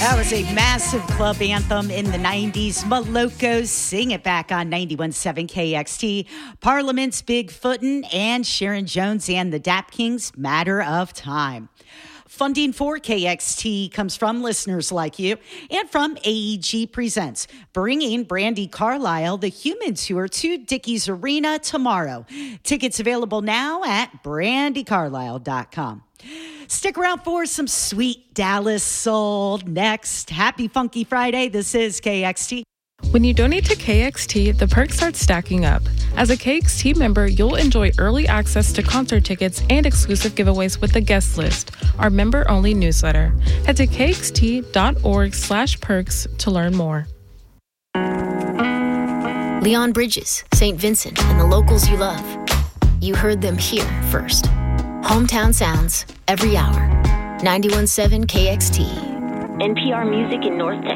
That was a massive club anthem in the 90s. Malocos Sing It Back on 91.7 KXT. Parliament's Big Footin' and Sharon Jones and the Dap Kings, Matter of Time. Funding for KXT comes from listeners like you and from AEG Presents, bringing Brandi Carlile, the Human Tour, to Dickies Arena tomorrow. Tickets available now at brandicarlile.com. Stick around for some sweet Dallas soul next. Happy Funky Friday. This is KXT. When you donate to KXT, the perks start stacking up. As a KXT member, you'll enjoy early access to concert tickets and exclusive giveaways with the guest list, our member-only newsletter. Head to kxt.org/perks to learn more. Leon Bridges, St. Vincent, and the locals you love. You heard them here first. Hometown Sounds, every hour. 91.7 KXT. NPR Music in North Texas.